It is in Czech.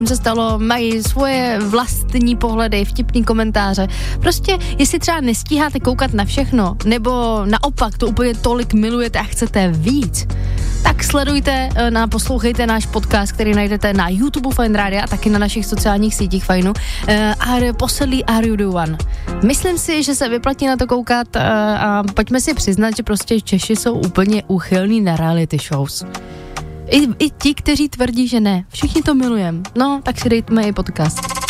se stalo, mají svoje vlastní pohledy, vtipný komentáře. Prostě, jestli třeba nestíháte koukat na všechno, nebo naopak to úplně tolik milujete a chcete víc, tak sledujte, poslouchejte náš podcast, který najdete na YouTube Fajn Rádia a taky na našich sociálních sítích Fajnu. Posedlí Are You The One. Myslím si, že se vyplatí na to koukat a pojďme si přiznat, že prostě Češi jsou úplně úchylní na reality shows. I ti, kteří tvrdí, že ne. Všichni to milujeme. No, tak si dejme i podcast.